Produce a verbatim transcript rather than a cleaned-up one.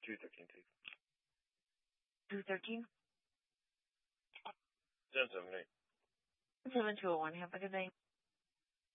two thirteen, please. two thirteen? seven seven eight. seven two oh one. Have a good night.